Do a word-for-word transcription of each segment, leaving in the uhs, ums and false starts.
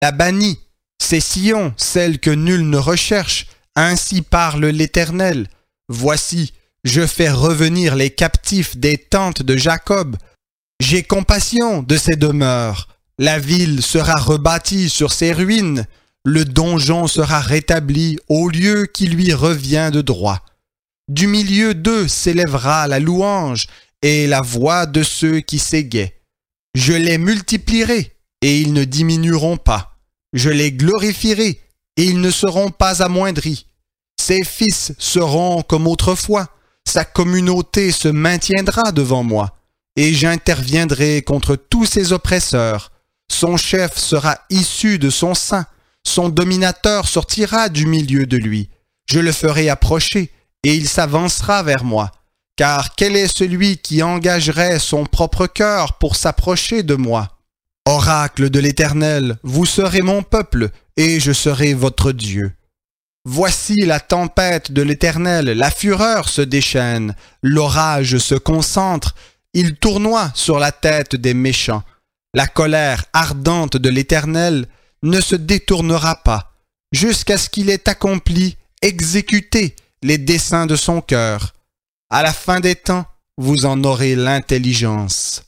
la bannie, c'est Sion, celle que nul ne recherche, ainsi parle l'Éternel. Voici, je fais revenir les captifs des tentes de Jacob. J'ai compassion de ses demeures. La ville sera rebâtie sur ses ruines. Le donjon sera rétabli au lieu qui lui revient de droit. Du milieu d'eux s'élèvera la louange et la voix de ceux qui s'égaient. Je les multiplierai et ils ne diminueront pas. Je les glorifierai et ils ne seront pas amoindris. Ses fils seront comme autrefois. Sa communauté se maintiendra devant moi et j'interviendrai contre tous ses oppresseurs. Son chef sera issu de son sein. Son dominateur sortira du milieu de lui. Je le ferai approcher et il s'avancera vers moi. Car quel est celui qui engagerait son propre cœur pour s'approcher de moi? Oracle de l'Éternel, vous serez mon peuple, et je serai votre Dieu. Voici la tempête de l'Éternel, la fureur se déchaîne, l'orage se concentre, il tournoie sur la tête des méchants. La colère ardente de l'Éternel ne se détournera pas, jusqu'à ce qu'il ait accompli, exécuté les desseins de son cœur. À la fin des temps, vous en aurez l'intelligence.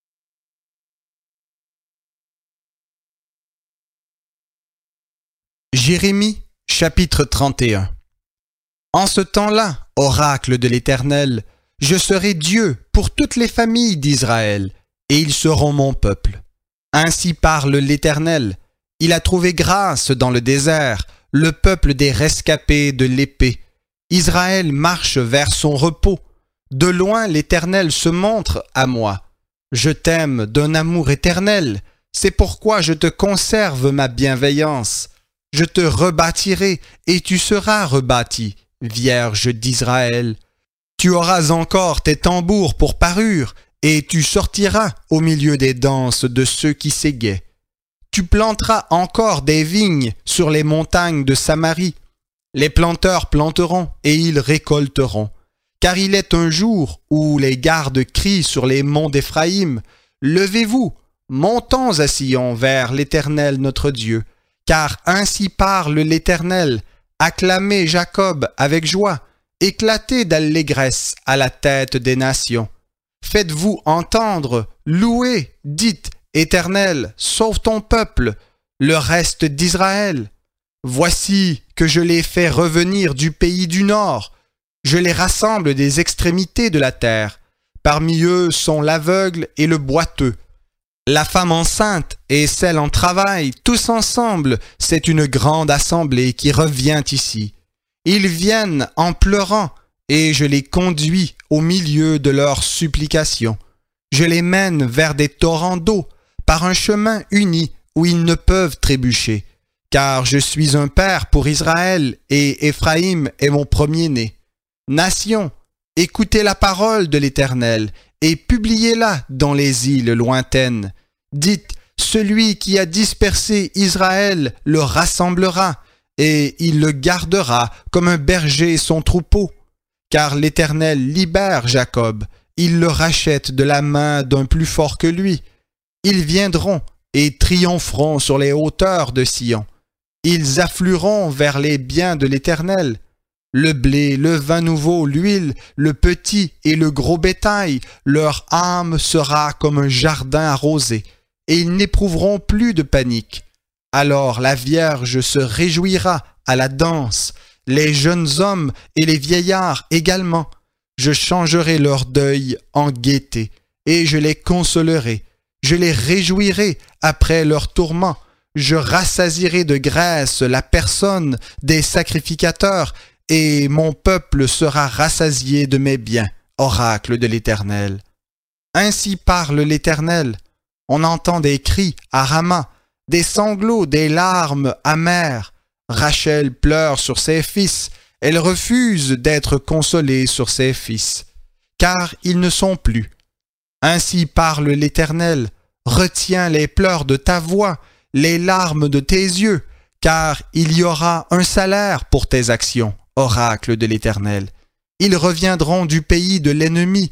Jérémie, chapitre trente et un. En ce temps-là, oracle de l'Éternel, je serai Dieu pour toutes les familles d'Israël, et ils seront mon peuple. Ainsi parle l'Éternel. Il a trouvé grâce dans le désert, le peuple des rescapés de l'épée. Israël marche vers son repos. De loin l'Éternel se montre à moi. Je t'aime d'un amour éternel, c'est pourquoi je te conserve ma bienveillance. Je te rebâtirai et tu seras rebâti, Vierge d'Israël. Tu auras encore tes tambours pour parure et tu sortiras au milieu des danses de ceux qui s'égaient. Tu planteras encore des vignes sur les montagnes de Samarie. Les planteurs planteront et ils récolteront. Car il est un jour où les gardes crient sur les monts d'Éphraïm, « Levez-vous, montons à Sion vers l'Éternel notre Dieu. Car ainsi parle l'Éternel, acclamez Jacob avec joie, éclatez d'allégresse à la tête des nations. Faites-vous entendre, louez, dites, Éternel, sauve ton peuple, le reste d'Israël. Voici que je les fais revenir du pays du nord. Je les rassemble des extrémités de la terre. Parmi eux sont l'aveugle et le boiteux. La femme enceinte et celle en travail, tous ensemble, c'est une grande assemblée qui revient ici. Ils viennent en pleurant et je les conduis au milieu de leurs supplications. Je les mène vers des torrents d'eau, par un chemin uni où ils ne peuvent trébucher. Car je suis un père pour Israël et Éphraïm est mon premier-né. Nations, écoutez la parole de l'Éternel et publiez-la dans les îles lointaines. Dites, celui qui a dispersé Israël le rassemblera et il le gardera comme un berger son troupeau. Car l'Éternel libère Jacob, il le rachète de la main d'un plus fort que lui. Ils viendront et triompheront sur les hauteurs de Sion. Ils afflueront vers les biens de l'Éternel. Le blé, le vin nouveau, l'huile, le petit et le gros bétail, leur âme sera comme un jardin arrosé, et ils n'éprouveront plus de panique. Alors la Vierge se réjouira à la danse, les jeunes hommes et les vieillards également. Je changerai leur deuil en gaieté, et je les consolerai. Je les réjouirai après leur tourment. Je rassasierai de graisse la personne des sacrificateurs, et mon peuple sera rassasié de mes biens, oracle de l'Éternel. Ainsi parle l'Éternel. On entend des cris à Rama, des sanglots, des larmes amères. Rachel pleure sur ses fils, elle refuse d'être consolée sur ses fils, car ils ne sont plus. Ainsi parle l'Éternel, retiens les pleurs de ta voix, les larmes de tes yeux, car il y aura un salaire pour tes actions, oracle de l'Éternel. Ils reviendront du pays de l'ennemi,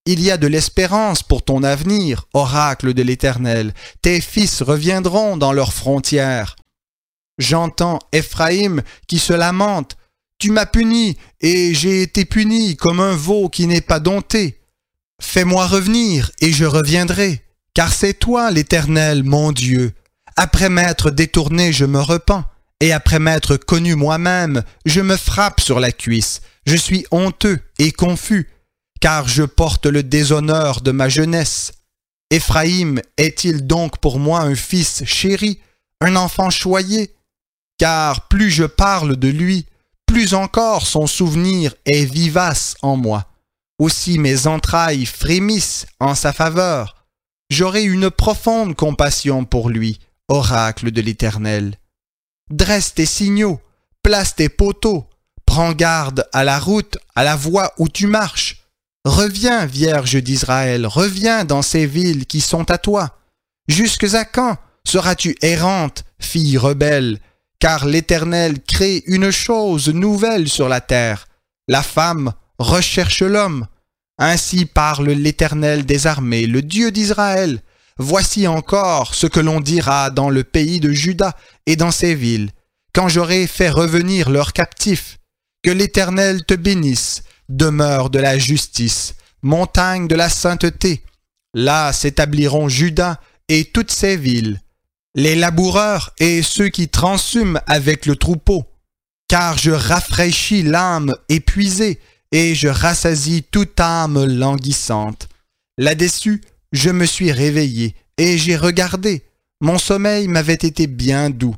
Il y a de l'espérance pour ton avenir, oracle de l'Éternel. Tes fils reviendront dans leurs frontières. J'entends Éphraïm qui se lamente. Tu m'as puni, et j'ai été puni comme un veau qui n'est pas dompté. Fais-moi revenir, et je reviendrai, car c'est toi, l'Éternel, mon Dieu. Après m'être détourné, je me repens, et après m'être connu moi-même, je me frappe sur la cuisse. Je suis honteux et confus, car je porte le déshonneur de ma jeunesse. Éphraïm est-il donc pour moi un fils chéri, un enfant choyé? Car plus je parle de lui, plus encore son souvenir est vivace en moi. Aussi mes entrailles frémissent en sa faveur. J'aurai une profonde compassion pour lui, oracle de l'Éternel. Dresse tes signaux, place tes poteaux, prends garde à la route, à la voie où tu marches. Reviens, Vierge d'Israël, reviens dans ces villes qui sont à toi. Jusques à quand seras-tu errante, fille rebelle? Car l'Éternel crée une chose nouvelle sur la terre. La femme recherche l'homme. Ainsi parle l'Éternel des armées, le Dieu d'Israël. Voici encore ce que l'on dira dans le pays de Juda et dans ses villes, quand j'aurai fait revenir leurs captifs. Que l'Éternel te bénisse, demeure de la justice, montagne de la sainteté. Là s'établiront Juda et toutes ses villes, les laboureurs et ceux qui transhument avec le troupeau. Car je rafraîchis l'âme épuisée et je rassasie toute âme languissante. Là-dessus, je me suis réveillé et j'ai regardé. Mon sommeil m'avait été bien doux.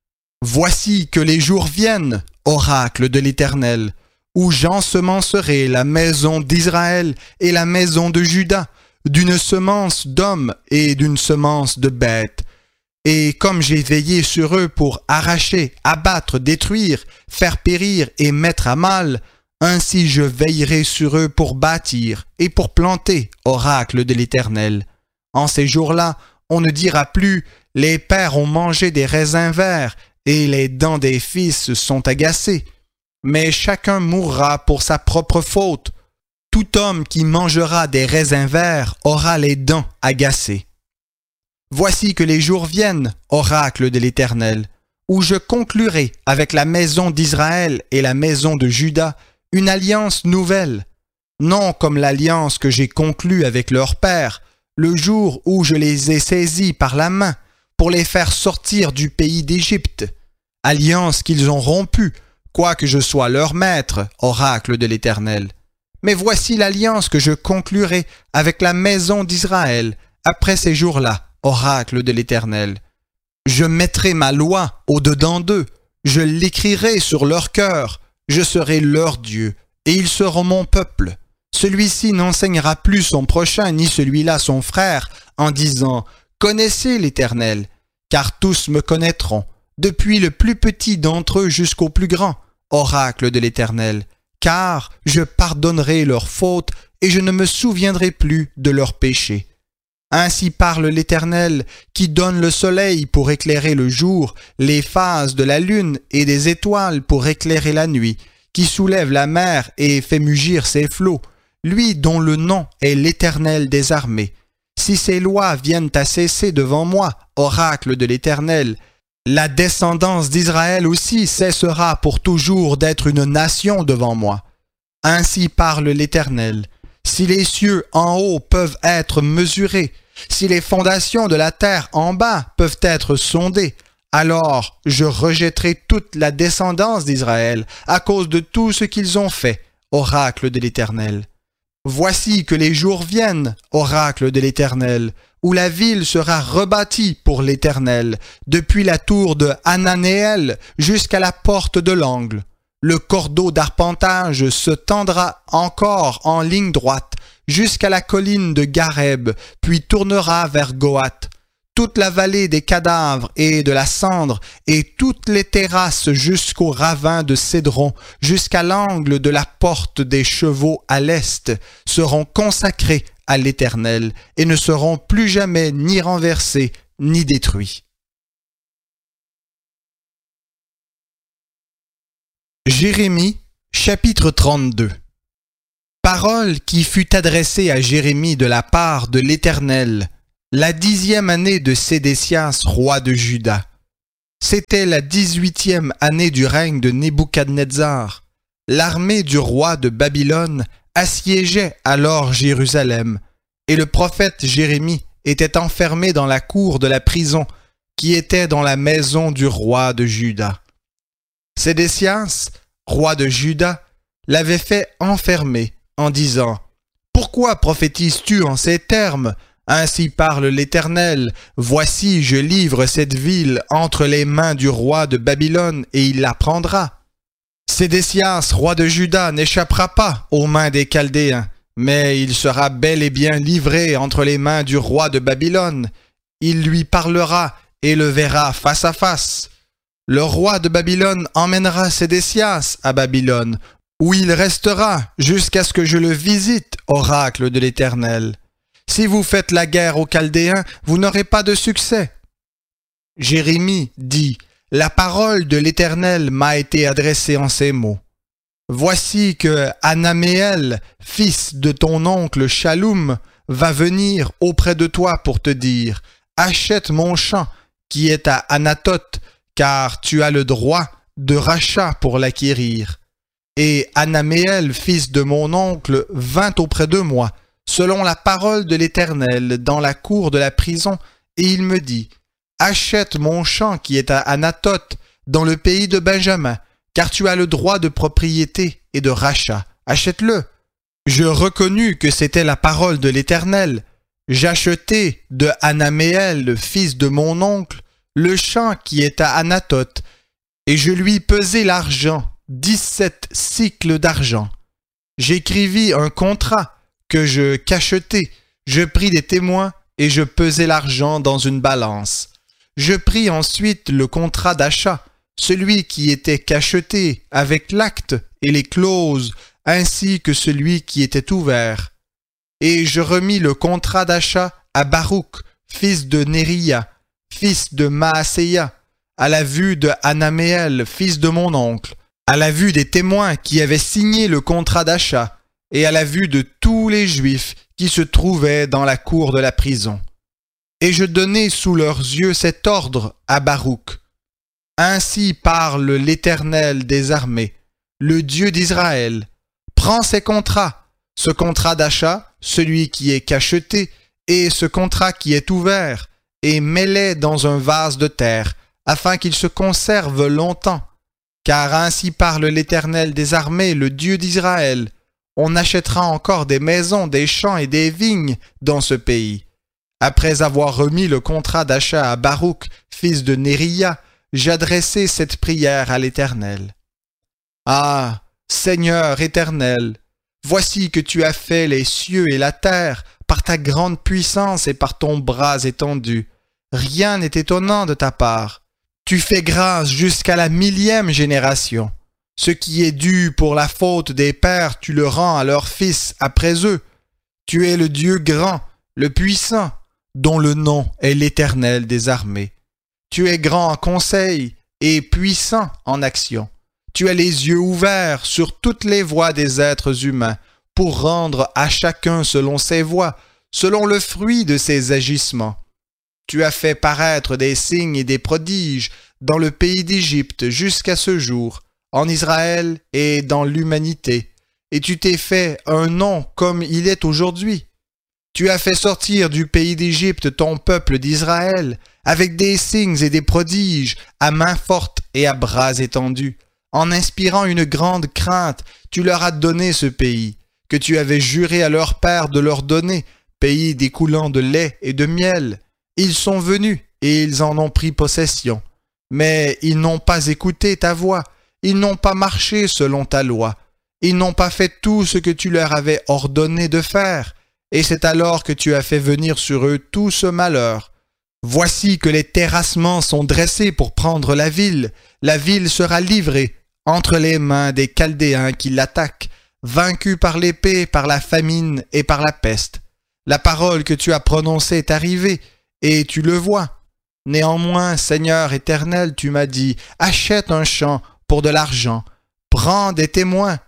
Voici que les jours viennent, oracle de l'Éternel, où j'ensemencerai la maison d'Israël et la maison de Juda, d'une semence d'hommes et d'une semence de bêtes. Et comme j'ai veillé sur eux pour arracher, abattre, détruire, faire périr et mettre à mal, ainsi je veillerai sur eux pour bâtir et pour planter, oracle de l'Éternel. En ces jours-là, on ne dira plus « Les pères ont mangé des raisins verts et les dents des fils sont agacées ». Mais chacun mourra pour sa propre faute. Tout homme qui mangera des raisins verts aura les dents agacées. Voici que les jours viennent, oracle de l'Éternel, où je conclurai avec la maison d'Israël et la maison de Juda une alliance nouvelle, non comme l'alliance que j'ai conclue avec leur père, le jour où je les ai saisis par la main pour les faire sortir du pays d'Égypte, alliance qu'ils ont rompue, quoique je sois leur maître, oracle de l'Éternel. Mais voici l'alliance que je conclurai avec la maison d'Israël après ces jours-là, oracle de l'Éternel. Je mettrai ma loi au-dedans d'eux, je l'écrirai sur leur cœur, je serai leur Dieu, et ils seront mon peuple. Celui-ci n'enseignera plus son prochain, ni celui-là son frère, en disant « Connaissez l'Éternel », car tous me connaîtront, depuis le plus petit d'entre eux jusqu'au plus grand, oracle de l'Éternel, car je pardonnerai leurs fautes et je ne me souviendrai plus de leurs péchés. Ainsi parle l'Éternel, qui donne le soleil pour éclairer le jour, les phases de la lune et des étoiles pour éclairer la nuit, qui soulève la mer et fait mugir ses flots, lui dont le nom est l'Éternel des armées. Si ces lois viennent à cesser devant moi, oracle de l'Éternel, la descendance d'Israël aussi cessera pour toujours d'être une nation devant moi. Ainsi parle l'Éternel. Si les cieux en haut peuvent être mesurés, si les fondations de la terre en bas peuvent être sondées, alors je rejetterai toute la descendance d'Israël à cause de tout ce qu'ils ont fait, oracle de l'Éternel. Voici que les jours viennent, oracle de l'Éternel, où la ville sera rebâtie pour l'Éternel, depuis la tour de Hananéel jusqu'à la porte de l'angle. Le cordeau d'arpentage se tendra encore en ligne droite jusqu'à la colline de Gareb, puis tournera vers Goath. Toute la vallée des cadavres et de la cendre, et toutes les terrasses jusqu'au ravin de Cédron, jusqu'à l'angle de la porte des chevaux à l'est, seront consacrés à l'Éternel, et ne seront plus jamais ni renversés, ni détruits. Jérémie, chapitre trente-deux. Parole qui fut adressée à Jérémie de la part de l'Éternel, la dixième année de Sédécias, roi de Juda. C'était la dix-huitième année du règne de Nebuchadnezzar. L'armée du roi de Babylone assiégeait alors Jérusalem, et le prophète Jérémie était enfermé dans la cour de la prison qui était dans la maison du roi de Juda. Sédécias, roi de Juda, l'avait fait enfermer en disant « Pourquoi prophétises-tu en ces termes ? Ainsi parle l'Éternel, voici je livre cette ville entre les mains du roi de Babylone et il la prendra. Sédécias, roi de Juda, n'échappera pas aux mains des Chaldéens, mais il sera bel et bien livré entre les mains du roi de Babylone. Il lui parlera et le verra face à face. Le roi de Babylone emmènera Sédécias à Babylone, où il restera jusqu'à ce que je le visite, oracle de l'Éternel. Si vous faites la guerre aux Chaldéens, vous n'aurez pas de succès. » Jérémie dit, « La parole de l'Éternel m'a été adressée en ces mots. Voici que Anaméel, fils de ton oncle Shaloum, va venir auprès de toi pour te dire, « Achète mon champ qui est à Anathoth, car tu as le droit de rachat pour l'acquérir. » Et Anaméel, fils de mon oncle, vint auprès de moi, selon la parole de l'Éternel, dans la cour de la prison, et il me dit, « Achète mon champ qui est à Anathoth, dans le pays de Benjamin, car tu as le droit de propriété et de rachat. Achète-le. » Je reconnus que c'était la parole de l'Éternel. J'achetai de Anaméel, fils de mon oncle, le champ qui est à Anathoth, et je lui pesai l'argent, dix-sept cycles d'argent. J'écrivis un contrat que je cachetai, je pris des témoins et je pesai l'argent dans une balance. Je pris ensuite le contrat d'achat, celui qui était cacheté avec l'acte et les clauses, ainsi que celui qui était ouvert. Et je remis le contrat d'achat à Baruch, fils de Néria, fils de Maaséia, à la vue de Anaméel, fils de mon oncle, à la vue des témoins qui avaient signé le contrat d'achat, et à la vue de tous les Juifs qui se trouvaient dans la cour de la prison. Et je donnai sous leurs yeux cet ordre à Baruch. Ainsi parle l'Éternel des armées, le Dieu d'Israël. Prends ces contrats, ce contrat d'achat, celui qui est cacheté, et ce contrat qui est ouvert, et mets-les dans un vase de terre, afin qu'ils se conservent longtemps. Car ainsi parle l'Éternel des armées, le Dieu d'Israël. On achètera encore des maisons, des champs et des vignes dans ce pays. Après avoir remis le contrat d'achat à Baruch, fils de Néria, j'adressai cette prière à l'Éternel. Ah, Seigneur éternel, voici que tu as fait les cieux et la terre par ta grande puissance et par ton bras étendu. Rien n'est étonnant de ta part. Tu fais grâce jusqu'à la millième génération. Ce qui est dû pour la faute des pères, tu le rends à leurs fils après eux. Tu es le Dieu grand, le puissant, dont le nom est l'Éternel des armées. Tu es grand en conseil et puissant en action. Tu as les yeux ouverts sur toutes les voies des êtres humains pour rendre à chacun selon ses voies, selon le fruit de ses agissements. Tu as fait paraître des signes et des prodiges dans le pays d'Égypte jusqu'à ce jour, en Israël et dans l'humanité, et tu t'es fait un nom comme il est aujourd'hui. Tu as fait sortir du pays d'Égypte ton peuple d'Israël, avec des signes et des prodiges, à main forte et à bras étendus. En inspirant une grande crainte, tu leur as donné ce pays, que tu avais juré à leur père de leur donner, pays découlant de lait et de miel. Ils sont venus, et ils en ont pris possession. Mais ils n'ont pas écouté ta voix, ils n'ont pas marché selon ta loi, ils n'ont pas fait tout ce que tu leur avais ordonné de faire, et c'est alors que tu as fait venir sur eux tout ce malheur. Voici que les terrassements sont dressés pour prendre la ville, la ville sera livrée entre les mains des Chaldéens qui l'attaquent, vaincus par l'épée, par la famine et par la peste. La parole que tu as prononcée est arrivée, et tu le vois. Néanmoins, Seigneur éternel, tu m'as dit, achète un champ pour de l'argent, prends des témoins,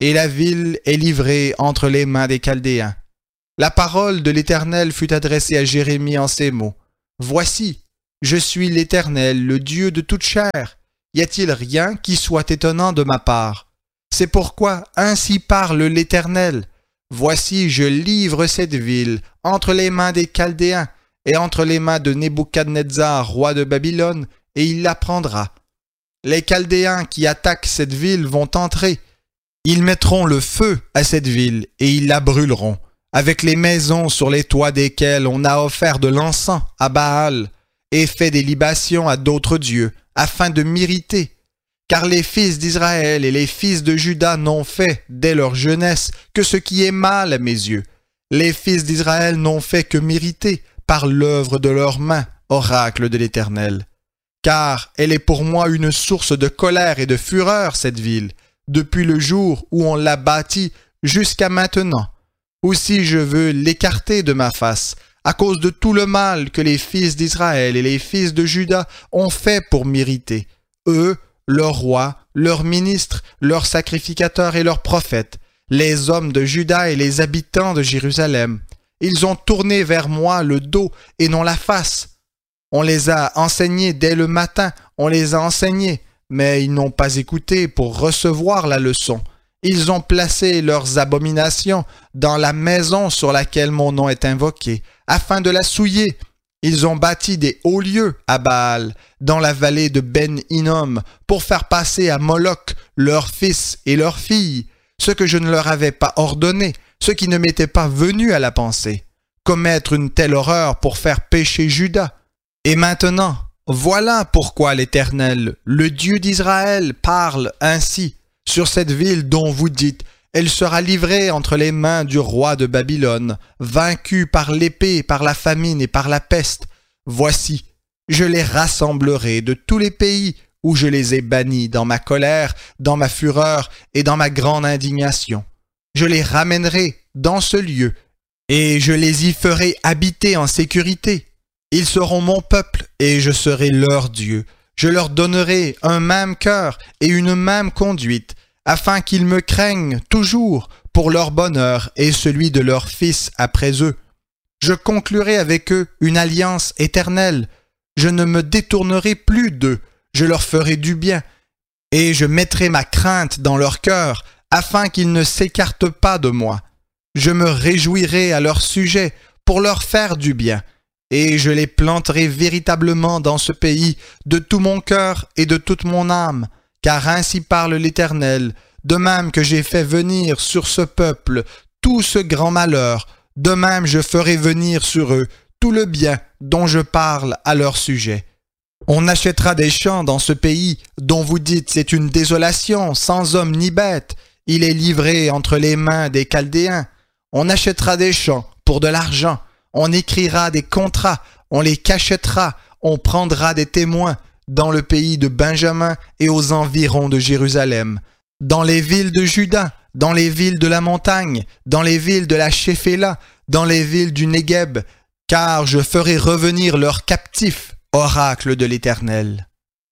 et la ville est livrée entre les mains des Chaldéens. La parole de l'Éternel fut adressée à Jérémie en ces mots. Voici, je suis l'Éternel, le Dieu de toute chair. Y a-t-il rien qui soit étonnant de ma part? C'est pourquoi ainsi parle l'Éternel. Voici, je livre cette ville entre les mains des Chaldéens et entre les mains de Nebuchadnezzar, roi de Babylone, et il la prendra. Les Chaldéens qui attaquent cette ville vont entrer. Ils mettront le feu à cette ville et ils la brûleront, avec les maisons sur les toits desquelles on a offert de l'encens à Baal et fait des libations à d'autres dieux, afin de m'irriter. Car les fils d'Israël et les fils de Juda n'ont fait, dès leur jeunesse, que ce qui est mal à mes yeux. Les fils d'Israël n'ont fait que m'irriter par l'œuvre de leurs mains, oracle de l'Éternel. Car elle est pour moi une source de colère et de fureur, cette ville, depuis le jour où on l'a bâtie jusqu'à maintenant. Aussi je veux l'écarter de ma face, à cause de tout le mal que les fils d'Israël et les fils de Juda ont fait pour m'irriter. Eux, leurs rois, leurs ministres, leurs sacrificateurs et leurs prophètes, les hommes de Juda et les habitants de Jérusalem. Ils ont tourné vers moi le dos et non la face. On les a enseignés dès le matin, on les a enseignés, mais ils n'ont pas écouté pour recevoir la leçon. Ils ont placé leurs abominations dans la maison sur laquelle mon nom est invoqué, afin de la souiller. Ils ont bâti des hauts lieux à Baal, dans la vallée de Ben-Hinnom, pour faire passer à Moloch leurs fils et leurs filles, ce que je ne leur avais pas ordonné, ce qui ne m'était pas venu à la pensée. Commettre une telle horreur pour faire pécher Juda. Et maintenant, voilà pourquoi l'Éternel, le Dieu d'Israël, parle ainsi sur cette ville dont vous dites « Elle sera livrée entre les mains du roi de Babylone, vaincue par l'épée, par la famine et par la peste. Voici, je les rassemblerai de tous les pays où je les ai bannis dans ma colère, dans ma fureur et dans ma grande indignation. Je les ramènerai dans ce lieu et je les y ferai habiter en sécurité. Ils seront mon peuple et je serai leur Dieu. Je leur donnerai un même cœur et une même conduite, afin qu'ils me craignent toujours pour leur bonheur et celui de leurs fils après eux. Je conclurai avec eux une alliance éternelle. Je ne me détournerai plus d'eux. Je leur ferai du bien et je mettrai ma crainte dans leur cœur, afin qu'ils ne s'écartent pas de moi. Je me réjouirai à leur sujet pour leur faire du bien. Et je les planterai véritablement dans ce pays de tout mon cœur et de toute mon âme, car ainsi parle l'Éternel, de même que j'ai fait venir sur ce peuple tout ce grand malheur, de même je ferai venir sur eux tout le bien dont je parle à leur sujet. On achètera des champs dans ce pays dont vous dites c'est une désolation, sans homme ni bête, il est livré entre les mains des Chaldéens. On achètera des champs pour de l'argent. On écrira des contrats, on les cachètera, on prendra des témoins dans le pays de Benjamin et aux environs de Jérusalem, dans les villes de Juda, dans les villes de la montagne, dans les villes de la Shéphéla, dans les villes du Négueb, car je ferai revenir leurs captifs, oracle de l'Éternel.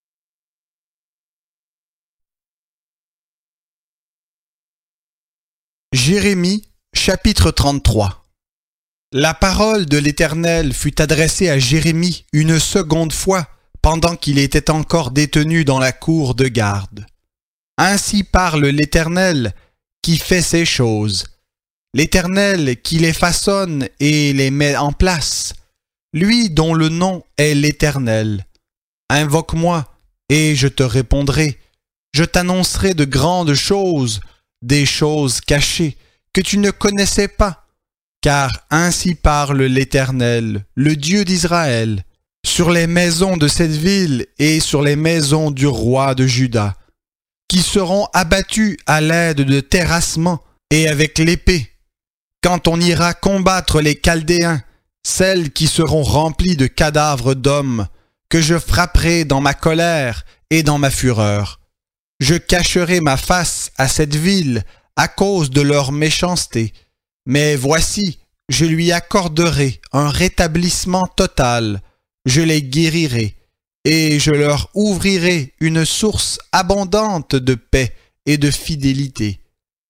Jérémie, chapitre trente-trois. La parole de l'Éternel fut adressée à Jérémie une seconde fois, pendant qu'il était encore détenu dans la cour de garde. Ainsi parle l'Éternel, qui fait ces choses, l'Éternel qui les façonne et les met en place, lui dont le nom est l'Éternel. Invoque-moi, et je te répondrai, je t'annoncerai de grandes choses, des choses cachées, que tu ne connaissais pas. Car ainsi parle l'Éternel, le Dieu d'Israël, sur les maisons de cette ville et sur les maisons du roi de Juda, qui seront abattues à l'aide de terrassements et avec l'épée, quand on ira combattre les Chaldéens, celles qui seront remplies de cadavres d'hommes, que je frapperai dans ma colère et dans ma fureur. Je cacherai ma face à cette ville à cause de leur méchanceté. Mais voici, je lui accorderai un rétablissement total, je les guérirai, et je leur ouvrirai une source abondante de paix et de fidélité.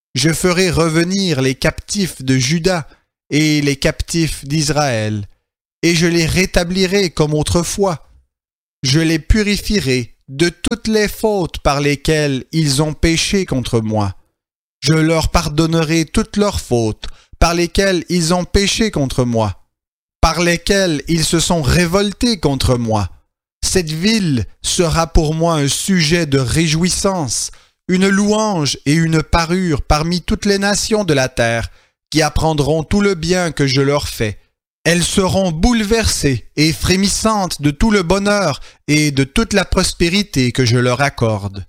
je ferai revenir les captifs de Juda et les captifs d'Israël, et je les rétablirai comme autrefois. Je les purifierai de toutes les fautes par lesquelles ils ont péché contre moi. Je leur pardonnerai toutes leurs fautes par lesquelles ils ont péché contre moi, par lesquelles ils se sont révoltés contre moi. Cette ville sera pour moi un sujet de réjouissance, une louange et une parure parmi toutes les nations de la terre, qui apprendront tout le bien que je leur fais. Elles seront bouleversées et frémissantes de tout le bonheur et de toute la prospérité que je leur accorde.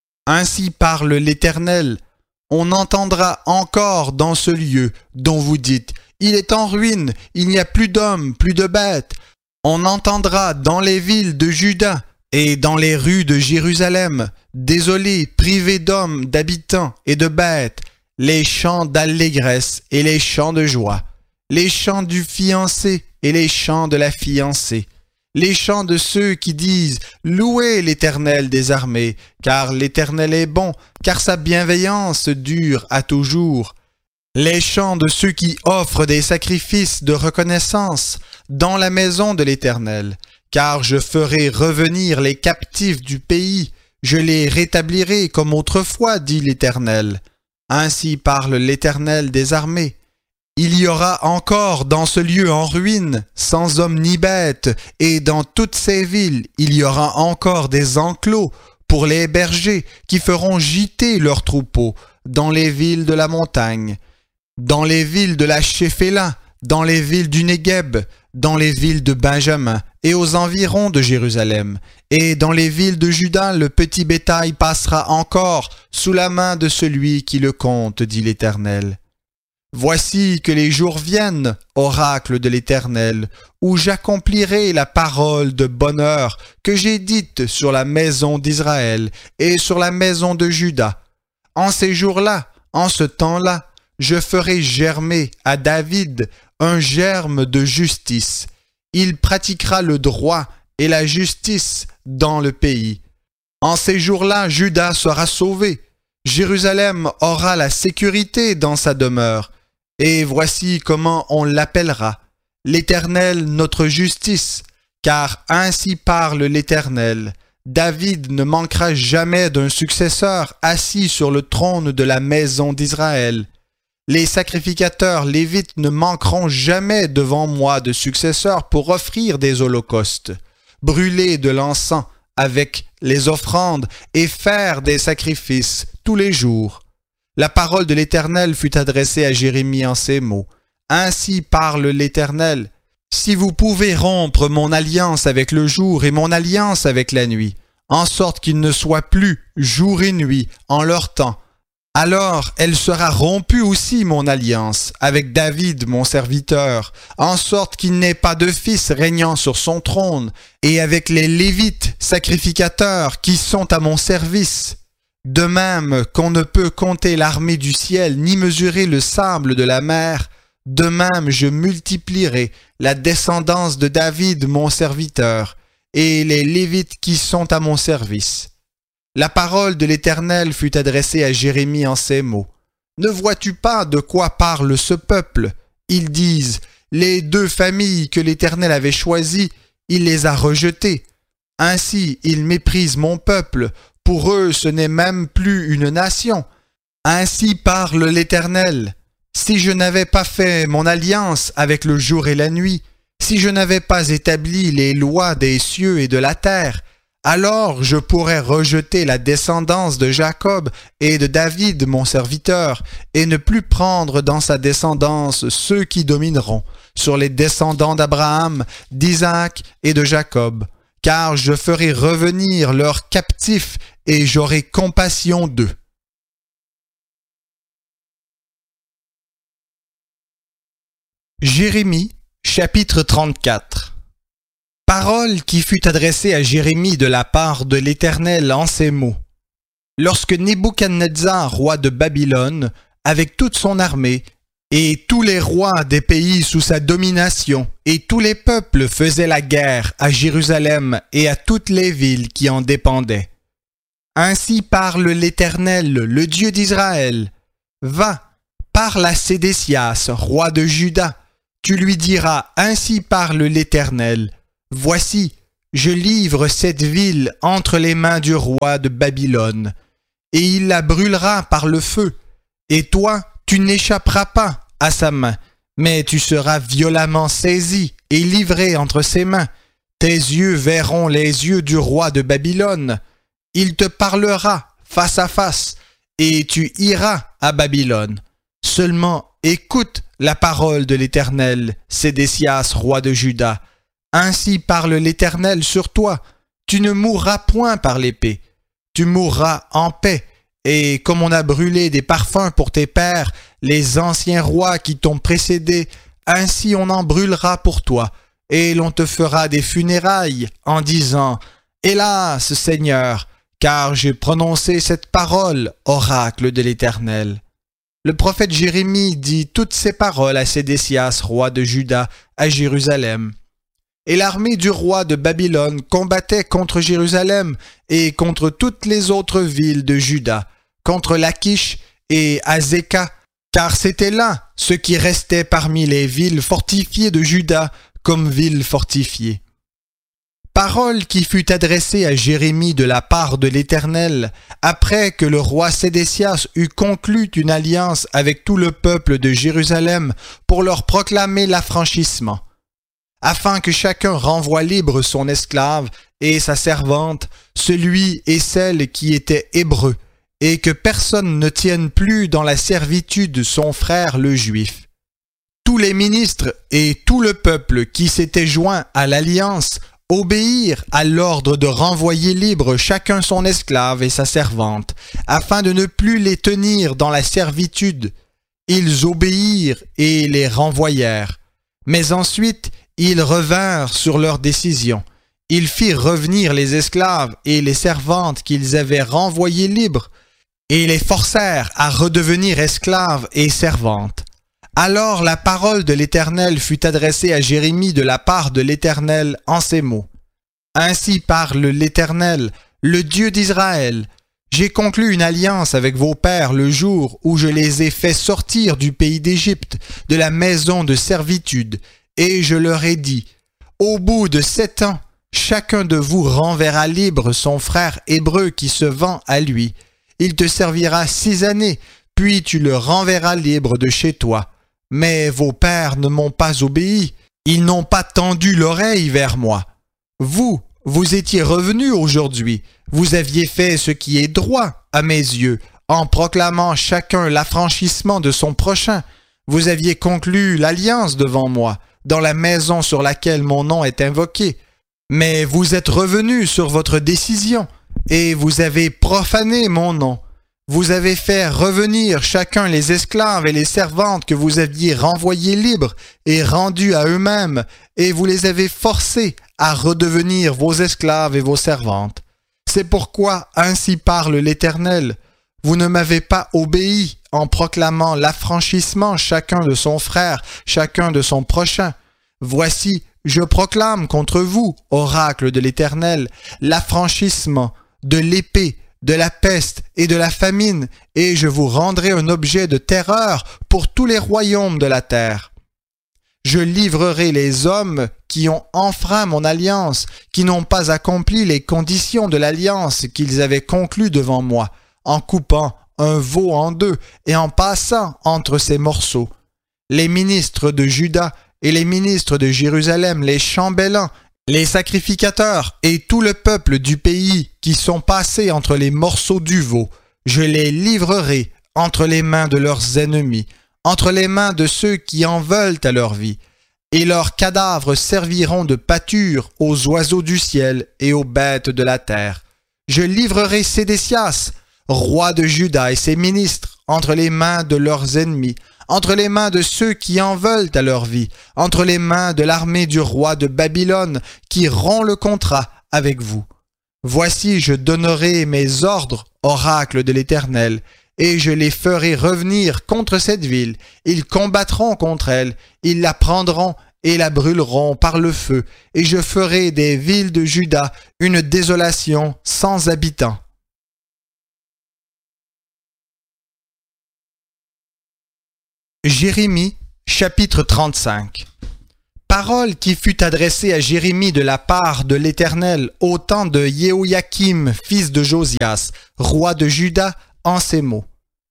Ainsi parle l'Éternel. On entendra encore dans ce lieu dont vous dites « Il est en ruine, il n'y a plus d'hommes, plus de bêtes ». On entendra dans les villes de Juda et dans les rues de Jérusalem, désolés, privés d'hommes, d'habitants et de bêtes, les chants d'allégresse et les chants de joie, les chants du fiancé et les chants de la fiancée, les chants de ceux qui disent « Louez l'Éternel des armées, car l'Éternel est bon, car sa bienveillance dure à toujours. » Les chants de ceux qui offrent des sacrifices de reconnaissance dans la maison de l'Éternel, car je ferai revenir les captifs du pays, je les rétablirai comme autrefois, dit l'Éternel. Ainsi parle l'Éternel des armées. Il y aura encore dans ce lieu en ruine, sans homme ni bête, et dans toutes ces villes, il y aura encore des enclos pour les bergers qui feront gîter leurs troupeaux dans les villes de la montagne, dans les villes de la Shéphéla, dans les villes du Négueb, dans les villes de Benjamin et aux environs de Jérusalem, et dans les villes de Juda, le petit bétail passera encore sous la main de celui qui le compte, dit l'Éternel. Voici que les jours viennent, oracle de l'Éternel, où j'accomplirai la parole de bonheur que j'ai dite sur la maison d'Israël et sur la maison de Juda. En ces jours-là, en ce temps-là, je ferai germer à David un germe de justice. Il pratiquera le droit et la justice dans le pays. En ces jours-là, Juda sera sauvé. Jérusalem aura la sécurité dans sa demeure. Et voici comment on l'appellera, l'Éternel notre justice, car ainsi parle l'Éternel. David ne manquera jamais d'un successeur assis sur le trône de la maison d'Israël. Les sacrificateurs lévites ne manqueront jamais devant moi de successeurs pour offrir des holocaustes, brûler de l'encens avec les offrandes et faire des sacrifices tous les jours. La parole de l'Éternel fut adressée à Jérémie en ces mots. Ainsi parle l'Éternel. Si vous pouvez rompre mon alliance avec le jour et mon alliance avec la nuit, en sorte qu'il ne soit plus jour et nuit en leur temps, alors elle sera rompue aussi mon alliance avec David mon serviteur, en sorte qu'il n'ait pas de fils régnant sur son trône, et avec les Lévites sacrificateurs qui sont à mon service. De même qu'on ne peut compter l'armée du ciel ni mesurer le sable de la mer, de même je multiplierai la descendance de David mon serviteur, et les Lévites qui sont à mon service. La parole de l'Éternel fut adressée à Jérémie en ces mots. Ne vois-tu pas de quoi parle ce peuple? Ils disent, les deux familles que l'Éternel avait choisies, il les a rejetées. Ainsi, ils méprisent mon peuple. Pour eux, ce n'est même plus une nation. Ainsi parle l'Éternel. Si je n'avais pas fait mon alliance avec le jour et la nuit, si je n'avais pas établi les lois des cieux et de la terre, alors je pourrais rejeter la descendance de Jacob et de David mon serviteur, et ne plus prendre dans sa descendance ceux qui domineront sur les descendants d'Abraham, d'Isaac et de Jacob, car je ferai revenir leurs captifs et j'aurai compassion d'eux. Jérémie, chapitre trente-quatre. Parole qui fut adressée à Jérémie de la part de l'Éternel en ces mots. Lorsque Nebuchadnezzar, roi de Babylone, avec toute son armée, et tous les rois des pays sous sa domination, et tous les peuples faisaient la guerre à Jérusalem et à toutes les villes qui en dépendaient. Ainsi parle l'Éternel, le Dieu d'Israël. Va, parle à Sédécias, roi de Juda. Tu lui diras, ainsi parle l'Éternel. Voici, je livre cette ville entre les mains du roi de Babylone, et il la brûlera par le feu, et toi, tu n'échapperas pas à sa main, mais tu seras violemment saisi et livré entre ses mains. Tes yeux verront les yeux du roi de Babylone. Il te parlera face à face, et tu iras à Babylone. Seulement écoute la parole de l'Éternel, Sédécias, roi de Juda. Ainsi parle l'Éternel sur toi. Tu ne mourras point par l'épée. Tu mourras en paix. Et comme on a brûlé des parfums pour tes pères, les anciens rois qui t'ont précédé, ainsi on en brûlera pour toi, et l'on te fera des funérailles en disant « Hélas, Seigneur, car j'ai prononcé cette parole, oracle de l'Éternel. » Le prophète Jérémie dit toutes ces paroles à Sédécias, roi de Juda, à Jérusalem. Et l'armée du roi de Babylone combattait contre Jérusalem et contre toutes les autres villes de Juda, contre Lachish et Azekah, car c'était là ce qui restait parmi les villes fortifiées de Juda comme villes fortifiées. Parole qui fut adressée à Jérémie de la part de l'Éternel, après que le roi Sédécias eut conclu une alliance avec tout le peuple de Jérusalem pour leur proclamer l'affranchissement, afin que chacun renvoie libre son esclave et sa servante, celui et celle qui étaient hébreux, et que personne ne tienne plus dans la servitude son frère le juif. Tous les ministres et tout le peuple qui s'étaient joints à l'alliance obéirent à l'ordre de renvoyer libre chacun son esclave et sa servante, afin de ne plus les tenir dans la servitude. Ils obéirent et les renvoyèrent. Mais ensuite, ils revinrent sur leur décision. Ils firent revenir les esclaves et les servantes qu'ils avaient renvoyés libres, et les forcèrent à redevenir esclaves et servantes. Alors la parole de l'Éternel fut adressée à Jérémie de la part de l'Éternel en ces mots. Ainsi parle l'Éternel, le Dieu d'Israël. J'ai conclu une alliance avec vos pères le jour où je les ai fait sortir du pays d'Égypte, de la maison de servitude, et je leur ai dit, au bout de sept ans, chacun de vous renverra libre son frère hébreu qui se vend à lui. Il te servira six années, puis tu le renverras libre de chez toi. Mais vos pères ne m'ont pas obéi, ils n'ont pas tendu l'oreille vers moi. Vous, vous étiez revenus aujourd'hui, vous aviez fait ce qui est droit à mes yeux, en proclamant chacun l'affranchissement de son prochain. Vous aviez conclu l'alliance devant moi, dans la maison sur laquelle mon nom est invoqué. Mais vous êtes revenus sur votre décision, et vous avez profané mon nom. Vous avez fait revenir chacun les esclaves et les servantes que vous aviez renvoyés libres et rendus à eux-mêmes, et vous les avez forcés à redevenir vos esclaves et vos servantes. C'est pourquoi ainsi parle l'Éternel. Vous ne m'avez pas obéi en proclamant l'affranchissement chacun de son frère, chacun de son prochain. Voici, je proclame contre vous, oracle de l'Éternel, l'affranchissement de l'épée, de la peste et de la famine, et je vous rendrai un objet de terreur pour tous les royaumes de la terre. Je livrerai les hommes qui ont enfreint mon alliance, qui n'ont pas accompli les conditions de l'alliance qu'ils avaient conclue devant moi, en coupant un veau en deux et en passant entre ses morceaux. Les ministres de Juda et les ministres de Jérusalem, les chambellans, les sacrificateurs et tout le peuple du pays qui sont passés entre les morceaux du veau, je les livrerai entre les mains de leurs ennemis, entre les mains de ceux qui en veulent à leur vie, et leurs cadavres serviront de pâture aux oiseaux du ciel et aux bêtes de la terre. Je livrerai Sédécias, roi de Juda, et ses ministres entre les mains de leurs ennemis, entre les mains de ceux qui en veulent à leur vie, entre les mains de l'armée du roi de Babylone qui rompt le contrat avec vous. Voici, je donnerai mes ordres, oracle de l'Éternel, et je les ferai revenir contre cette ville. Ils combattront contre elle, ils la prendront et la brûleront par le feu, et je ferai des villes de Juda une désolation sans habitants. Jérémie, chapitre trente-cinq. Parole qui fut adressée à Jérémie de la part de l'Éternel au temps de Jéhoïakim, fils de Josias, roi de Juda, en ces mots.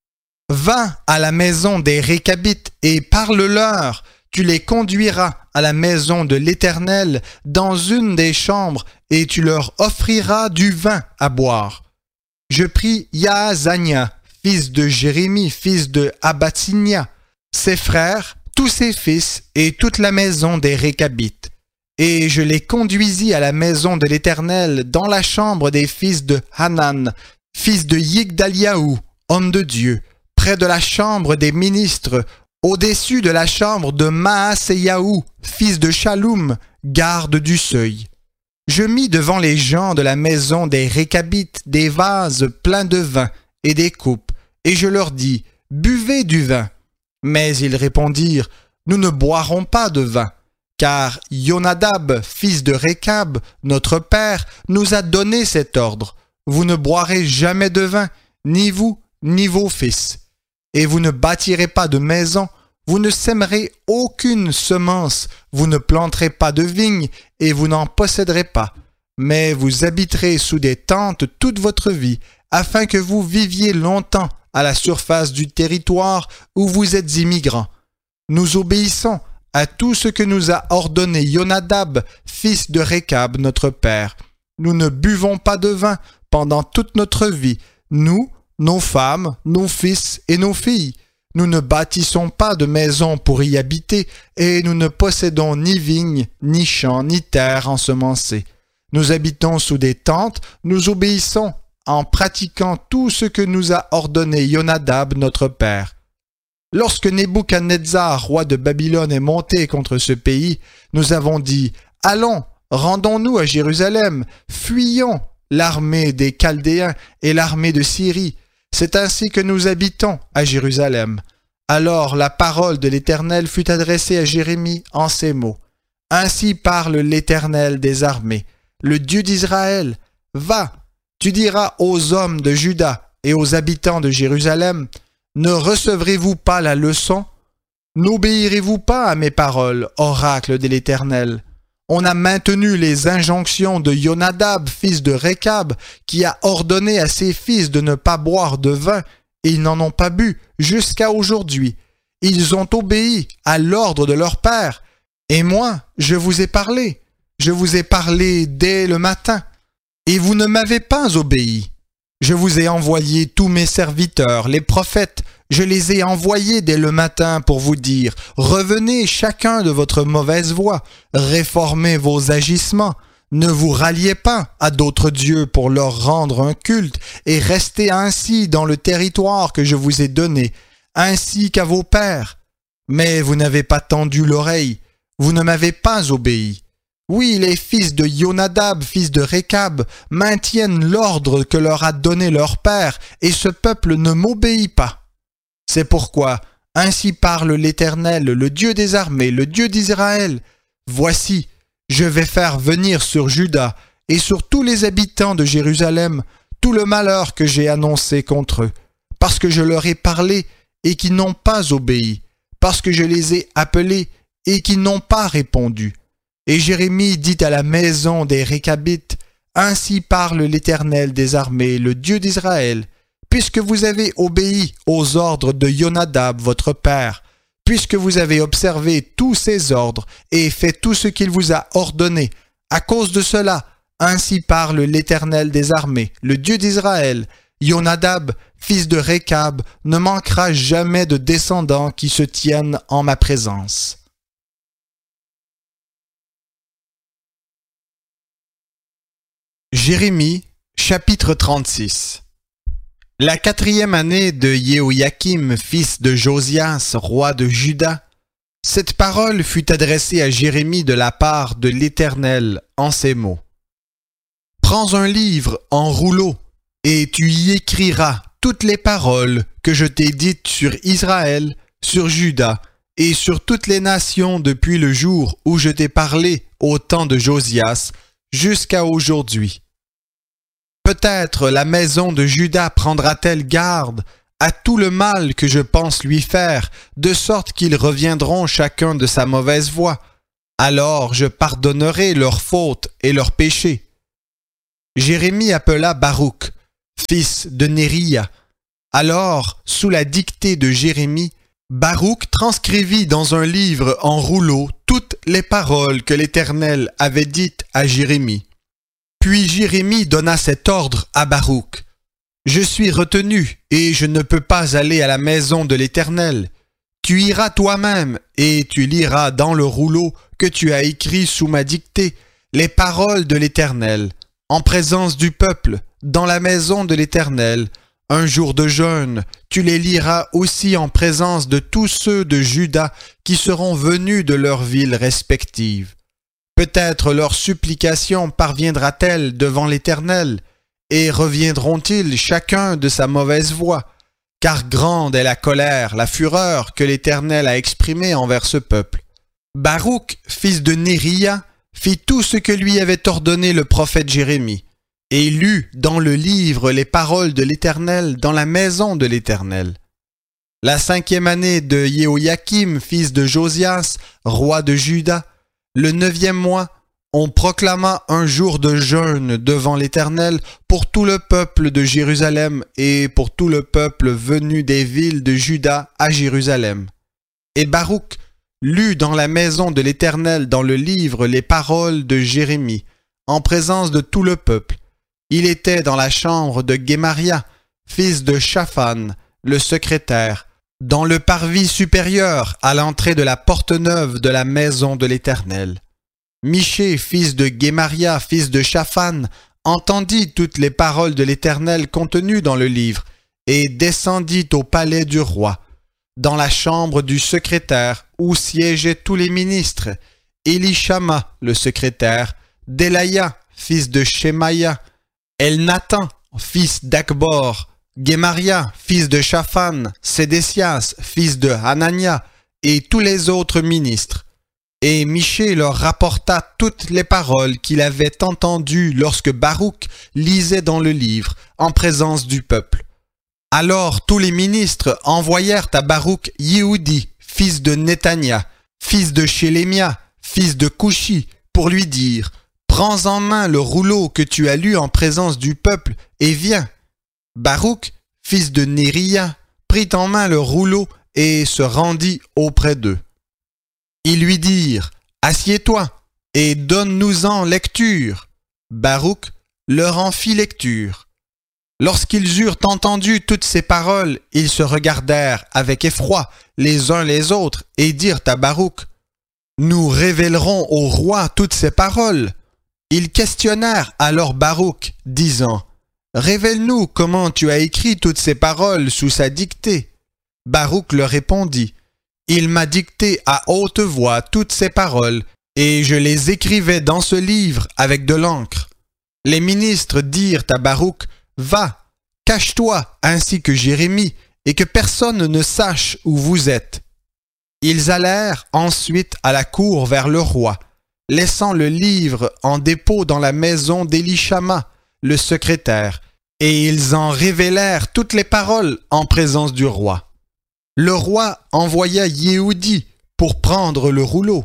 Va à la maison des Récabites et parle-leur, tu les conduiras à la maison de l'Éternel dans une des chambres et tu leur offriras du vin à boire. Je pris Yaazania, fils de Jérémie, fils de Abatsinia, ses frères, tous ses fils et toute la maison des Récabites. Et je les conduisis à la maison de l'Éternel dans la chambre des fils de Hanan, fils de Yigdaliahu, homme de Dieu, près de la chambre des ministres, au-dessus de la chambre de Maaseyahu, fils de Shaloum, garde du seuil. Je mis devant les gens de la maison des Récabites des vases pleins de vin et des coupes, et je leur dis, buvez du vin. Mais ils répondirent, nous ne boirons pas de vin, car Yonadab, fils de Récab, notre père, nous a donné cet ordre. Vous ne boirez jamais de vin, ni vous, ni vos fils. Et vous ne bâtirez pas de maison, vous ne sèmerez aucune semence, vous ne planterez pas de vigne, et vous n'en posséderez pas. Mais vous habiterez sous des tentes toute votre vie, afin que vous viviez longtemps à la surface du territoire où vous êtes immigrants. Nous obéissons à tout ce que nous a ordonné Yonadab, fils de Récab, notre père. Nous ne buvons pas de vin pendant toute notre vie, nous, nos femmes, nos fils et nos filles. Nous ne bâtissons pas de maison pour y habiter, et nous ne possédons ni vignes, ni champs, ni terres ensemencées. Nous habitons sous des tentes, nous obéissons en pratiquant tout ce que nous a ordonné Yonadab, notre père. Lorsque Nebuchadnezzar, roi de Babylone, est monté contre ce pays, nous avons dit, « Allons, rendons-nous à Jérusalem, fuyons l'armée des Chaldéens et l'armée de Syrie. C'est ainsi que nous habitons à Jérusalem. » Alors la parole de l'Éternel fut adressée à Jérémie en ces mots. « Ainsi parle l'Éternel des armées, le Dieu d'Israël. Va, tu diras aux hommes de Juda et aux habitants de Jérusalem, ne recevrez-vous pas la leçon? N'obéirez-vous pas à mes paroles, oracle de l'Éternel? On a maintenu les injonctions de Yonadab, fils de Récab, qui a ordonné à ses fils de ne pas boire de vin, et ils n'en ont pas bu jusqu'à aujourd'hui. Ils ont obéi à l'ordre de leur père. Et moi, je vous ai parlé. Je vous ai parlé dès le matin. Et vous ne m'avez pas obéi. Je vous ai envoyé tous mes serviteurs, les prophètes. Je les ai envoyés dès le matin pour vous dire, revenez chacun de votre mauvaise voie, réformez vos agissements, ne vous ralliez pas à d'autres dieux pour leur rendre un culte, et restez ainsi dans le territoire que je vous ai donné, ainsi qu'à vos pères. Mais vous n'avez pas tendu l'oreille, vous ne m'avez pas obéi. Oui, les fils de Yonadab, fils de Récab, maintiennent l'ordre que leur a donné leur père, et ce peuple ne m'obéit pas. C'est pourquoi, ainsi parle l'Éternel, le Dieu des armées, le Dieu d'Israël. Voici, je vais faire venir sur Juda et sur tous les habitants de Jérusalem tout le malheur que j'ai annoncé contre eux, parce que je leur ai parlé et qu'ils n'ont pas obéi, parce que je les ai appelés et qu'ils n'ont pas répondu. Et Jérémie dit à la maison des Récabites, « Ainsi parle l'Éternel des armées, le Dieu d'Israël, puisque vous avez obéi aux ordres de Yonadab, votre père, puisque vous avez observé tous ses ordres et fait tout ce qu'il vous a ordonné, à cause de cela, ainsi parle l'Éternel des armées, le Dieu d'Israël, Yonadab, fils de Récab, ne manquera jamais de descendants qui se tiennent en ma présence. » Jérémie, chapitre trente-six. La quatrième année de Jéhoïakim, fils de Josias, roi de Juda, cette parole fut adressée à Jérémie de la part de l'Éternel en ces mots. « Prends un livre en rouleau, et tu y écriras toutes les paroles que je t'ai dites sur Israël, sur Juda, et sur toutes les nations depuis le jour où je t'ai parlé au temps de Josias, jusqu'à aujourd'hui. Peut-être la maison de Juda prendra-t-elle garde à tout le mal que je pense lui faire, de sorte qu'ils reviendront chacun de sa mauvaise voie. Alors je pardonnerai leurs fautes et leurs péchés. » Jérémie appela Baruch, fils de Néria. Alors, sous la dictée de Jérémie, Baruch transcrivit dans un livre en rouleau toutes les paroles que l'Éternel avait dites à Jérémie. Puis Jérémie donna cet ordre à Baruch. « Je suis retenu et je ne peux pas aller à la maison de l'Éternel. Tu iras toi-même et tu liras dans le rouleau que tu as écrit sous ma dictée les paroles de l'Éternel, en présence du peuple, dans la maison de l'Éternel. Un jour de jeûne, tu les liras aussi en présence de tous ceux de Juda qui seront venus de leurs villes respectives. Peut-être leur supplication parviendra-t-elle devant l'Éternel, et reviendront-ils chacun de sa mauvaise voie, car grande est la colère, la fureur que l'Éternel a exprimée envers ce peuple. » Baruch, fils de Néria, fit tout ce que lui avait ordonné le prophète Jérémie, et lut dans le livre les paroles de l'Éternel dans la maison de l'Éternel. La cinquième année de Jéhoïakim, fils de Josias, roi de Juda, le neuvième mois, on proclama un jour de jeûne devant l'Éternel pour tout le peuple de Jérusalem et pour tout le peuple venu des villes de Juda à Jérusalem. Et Baruch lut dans la maison de l'Éternel dans le livre les paroles de Jérémie, en présence de tout le peuple. Il était dans la chambre de Guémaria, fils de Shaphan, le secrétaire, dans le parvis supérieur à l'entrée de la porte neuve de la maison de l'Éternel. Michée, fils de Guémaria, fils de Shaphan, entendit toutes les paroles de l'Éternel contenues dans le livre, et descendit au palais du roi, dans la chambre du secrétaire où siégeaient tous les ministres, Élishama, le secrétaire, Delaya, fils de Shemaïa, Elnathan, fils d'Akbor, Guémaria, fils de Shaphan, Sédécias, fils de Hanania, et tous les autres ministres. Et Michée leur rapporta toutes les paroles qu'il avait entendues lorsque Baruch lisait dans le livre, en présence du peuple. Alors tous les ministres envoyèrent à Baruch Yehudi, fils de Netania, fils de Shélémia, fils de Coushi, pour lui dire « Prends en main le rouleau que tu as lu en présence du peuple et viens. » Baruch, fils de Néria, prit en main le rouleau et se rendit auprès d'eux. Ils lui dirent « Assieds-toi et donne-nous-en lecture. » Baruch leur en fit lecture. Lorsqu'ils eurent entendu toutes ces paroles, ils se regardèrent avec effroi les uns les autres et dirent à Baruch « Nous révélerons au roi toutes ces paroles. » Ils questionnèrent alors Baruch, disant « Révèle-nous comment tu as écrit toutes ces paroles sous sa dictée. » Baruch leur répondit « Il m'a dicté à haute voix toutes ces paroles, et je les écrivais dans ce livre avec de l'encre. » Les ministres dirent à Baruch « Va, cache-toi ainsi que Jérémie, et que personne ne sache où vous êtes. » Ils allèrent ensuite à la cour vers le roi, laissant le livre en dépôt dans la maison d'Élishama, le secrétaire, et ils en révélèrent toutes les paroles en présence du roi. Le roi envoya Yehudi pour prendre le rouleau.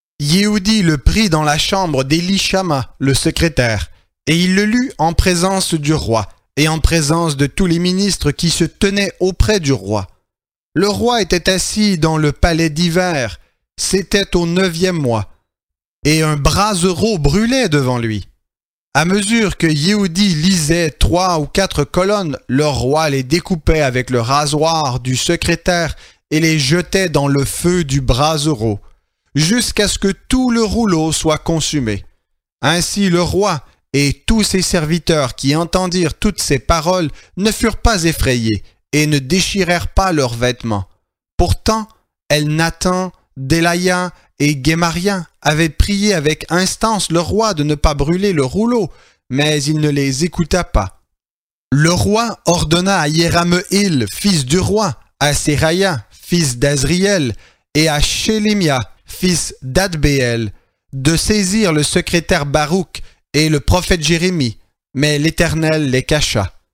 Yehudi le prit dans la chambre d'Élishama, le secrétaire, et il le lut en présence du roi et en présence de tous les ministres qui se tenaient auprès du roi. Le roi était assis dans le palais d'hiver, c'était au neuvième mois, et un brasereau brûlait devant lui. À mesure que Yehudi lisait trois ou quatre colonnes, le roi les découpait avec le rasoir du secrétaire et les jetait dans le feu du brasereau, jusqu'à ce que tout le rouleau soit consumé. Ainsi le roi et tous ses serviteurs qui entendirent toutes ces paroles ne furent pas effrayés et ne déchirèrent pas leurs vêtements. Pourtant, Elnathan, Delaya et Guémaria avaient prié avec instance le roi de ne pas brûler le rouleau, mais il ne les écouta pas. Le roi ordonna à Yérameel, fils du roi, à Séraya, fils d'Azriel, et à Shélémia, fils d'Adbéel, de saisir le secrétaire Baruch et le prophète Jérémie, mais l'Éternel les cacha.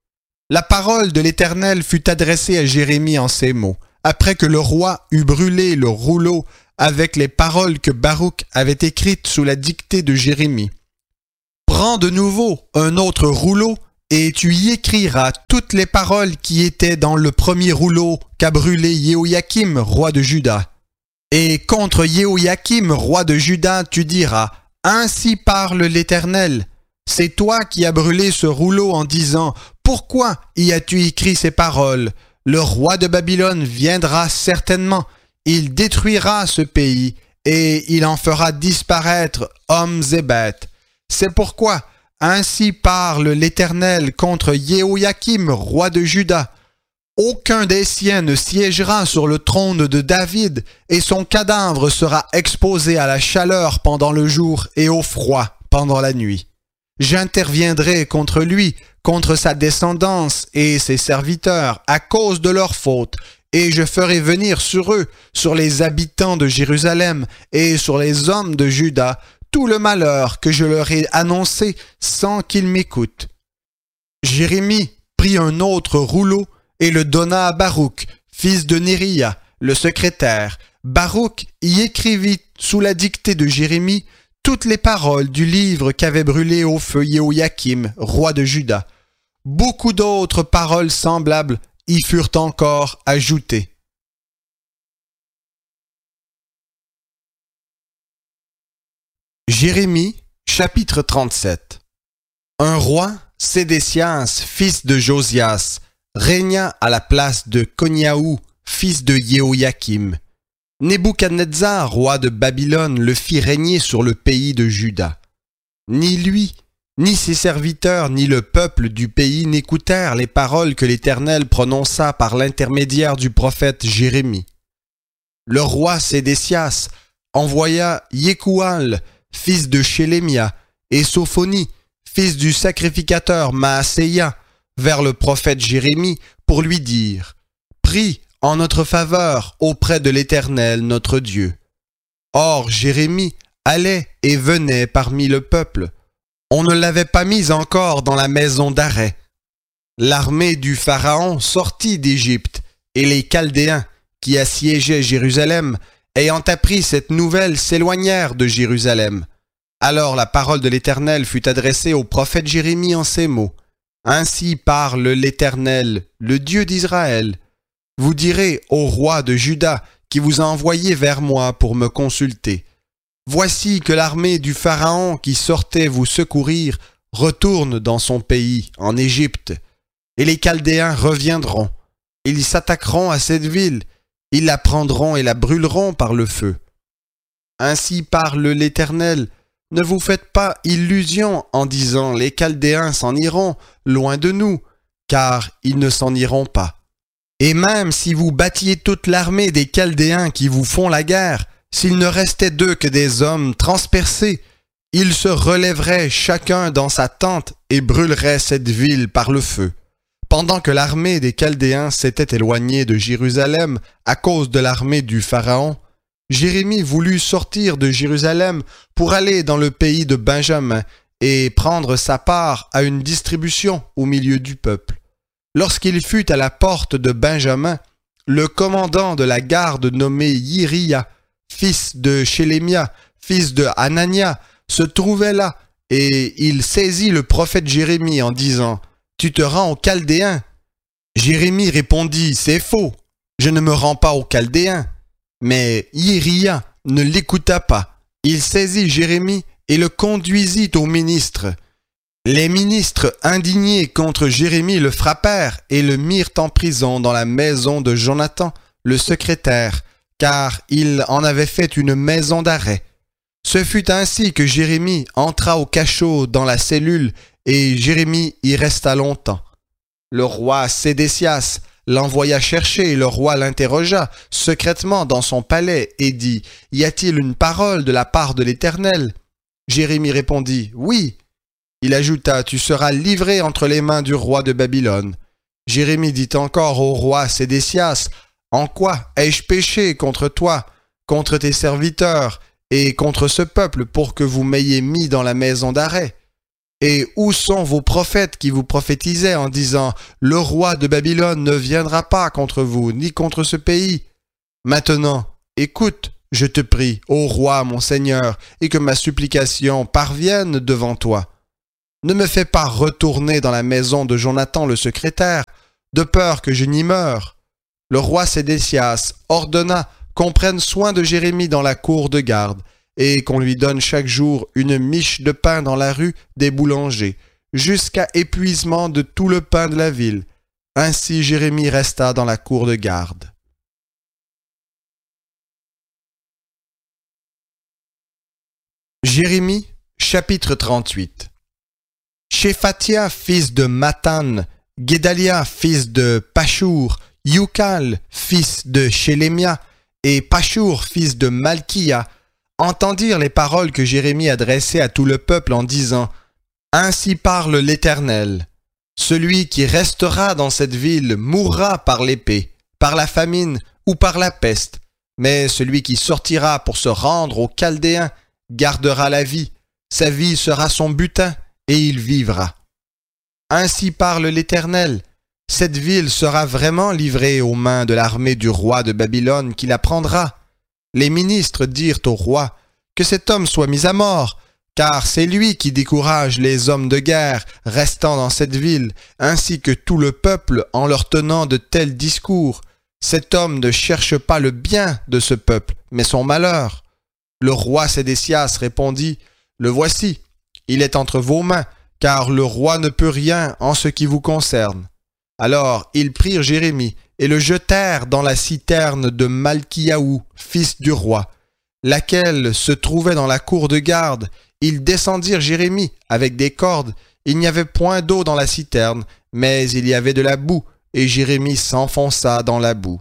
La parole de l'Éternel fut adressée à Jérémie en ces mots, après que le roi eut brûlé le rouleau avec les paroles que Baruch avait écrites sous la dictée de Jérémie. Prends de nouveau un autre rouleau et tu y écriras toutes les paroles qui étaient dans le premier rouleau qu'a brûlé Jéhoïakim, roi de Juda. Et contre Jéhoïakim, roi de Juda, tu diras, « Ainsi parle l'Éternel. C'est toi qui as brûlé ce rouleau en disant, « Pourquoi y as-tu écrit ces paroles? Le roi de Babylone viendra certainement. Il détruira ce pays et il en fera disparaître hommes et bêtes. C'est pourquoi, ainsi parle l'Éternel contre Jéhoïakim, roi de Juda. Aucun des siens ne siégera sur le trône de David, et son cadavre sera exposé à la chaleur pendant le jour et au froid pendant la nuit. J'interviendrai contre lui, contre sa descendance et ses serviteurs, à cause de leurs fautes, et je ferai venir sur eux, sur les habitants de Jérusalem et sur les hommes de Juda, tout le malheur que je leur ai annoncé sans qu'ils m'écoutent. » Jérémie prit un autre rouleau et le donna à Baruch, fils de Néria, le secrétaire. Baruch y écrivit sous la dictée de Jérémie toutes les paroles du livre qu'avait brûlé au feu Jéhoïakim, roi de Juda. Beaucoup d'autres paroles semblables y furent encore ajoutées. Jérémie, chapitre trente-sept. Un roi, Sédécias, fils de Josias, régna à la place de Coniaou, fils de Jéhoïakim. Nebuchadnezzar, roi de Babylone, le fit régner sur le pays de Juda. Ni lui, ni ses serviteurs, ni le peuple du pays n'écoutèrent les paroles que l'Éternel prononça par l'intermédiaire du prophète Jérémie. Le roi Sédécias envoya Yékoual, fils de Shélémia, et Sophonie, fils du sacrificateur Maaséia, vers le prophète Jérémie pour lui dire « Prie en notre faveur auprès de l'Éternel notre Dieu. » Or Jérémie allait et venait parmi le peuple. On ne l'avait pas mis encore dans la maison d'arrêt. L'armée du Pharaon sortit d'Égypte, et les Chaldéens, qui assiégeaient Jérusalem, ayant appris cette nouvelle, s'éloignèrent de Jérusalem. Alors la parole de l'Éternel fut adressée au prophète Jérémie en ces mots. Ainsi parle l'Éternel, le Dieu d'Israël. Vous direz au roi de Juda qui vous a envoyé vers moi pour me consulter. Voici que l'armée du Pharaon qui sortait vous secourir retourne dans son pays, en Égypte. Et les Chaldéens reviendront. Ils s'attaqueront à cette ville. Ils la prendront et la brûleront par le feu. Ainsi parle l'Éternel. Ne vous faites pas illusion en disant « Les Chaldéens s'en iront loin de nous », car ils ne s'en iront pas. Et même si vous battiez toute l'armée des Chaldéens qui vous font la guerre, s'il ne restait d'eux que des hommes transpercés, ils se relèveraient chacun dans sa tente et brûleraient cette ville par le feu. Pendant que l'armée des Chaldéens s'était éloignée de Jérusalem à cause de l'armée du Pharaon, Jérémie voulut sortir de Jérusalem pour aller dans le pays de Benjamin et prendre sa part à une distribution au milieu du peuple. Lorsqu'il fut à la porte de Benjamin, le commandant de la garde nommé Yiria, fils de Shélémia, fils de Hanania, se trouvait là, et il saisit le prophète Jérémie en disant « Tu te rends aux Chaldéens ?» Jérémie répondit « C'est faux, je ne me rends pas aux Chaldéens. » Mais Yiria ne l'écouta pas. Il saisit Jérémie et le conduisit aux ministres. Les ministres, indignés contre Jérémie, le frappèrent et le mirent en prison dans la maison de Jonathan, le secrétaire, car il en avait fait une maison d'arrêt. Ce fut ainsi que Jérémie entra au cachot dans la cellule, et Jérémie y resta longtemps. Le roi Sédécias l'envoya chercher et le roi l'interrogea secrètement dans son palais et dit « Y a-t-il une parole de la part de l'Éternel » Jérémie répondit « Oui ». Il ajouta « Tu seras livré entre les mains du roi de Babylone. » Jérémie dit encore au roi Sédécias « En quoi ai-je péché contre toi, contre tes serviteurs et contre ce peuple pour que vous m'ayez mis dans la maison d'arrêt ?» Et où sont vos prophètes qui vous prophétisaient en disant « Le roi de Babylone ne viendra pas contre vous, ni contre ce pays ». Maintenant, écoute, je te prie, ô roi mon Seigneur, et que ma supplication parvienne devant toi. Ne me fais pas retourner dans la maison de Jonathan le secrétaire, de peur que je n'y meure. Le roi Sédécias ordonna qu'on prenne soin de Jérémie dans la cour de garde, et qu'on lui donne chaque jour une miche de pain dans la rue des boulangers, jusqu'à épuisement de tout le pain de la ville. Ainsi Jérémie resta dans la cour de garde. Jérémie, chapitre trente-huit. Shéphatia, fils de Mathan, Guédalia, fils de Pashur, Youkal, fils de Shélémia, et Pashur, fils de Malkia, entendirent les paroles que Jérémie adressait à tout le peuple en disant « Ainsi parle l'Éternel. Celui qui restera dans cette ville mourra par l'épée, par la famine ou par la peste, mais celui qui sortira pour se rendre aux Chaldéens gardera la vie, sa vie sera son butin, et il vivra. Ainsi parle l'Éternel. Cette ville sera vraiment livrée aux mains de l'armée du roi de Babylone qui la prendra. Les ministres dirent au roi que cet homme soit mis à mort, car c'est lui qui décourage les hommes de guerre restant dans cette ville, ainsi que tout le peuple en leur tenant de tels discours. Cet homme ne cherche pas le bien de ce peuple, mais son malheur. Le roi Sédécias répondit, « Le voici, il est entre vos mains, car le roi ne peut rien en ce qui vous concerne. » Alors ils prirent Jérémie et le jetèrent dans la citerne de Malkiaou, fils du roi, laquelle se trouvait dans la cour de garde. Ils descendirent Jérémie avec des cordes. Il n'y avait point d'eau dans la citerne, mais il y avait de la boue, et Jérémie s'enfonça dans la boue.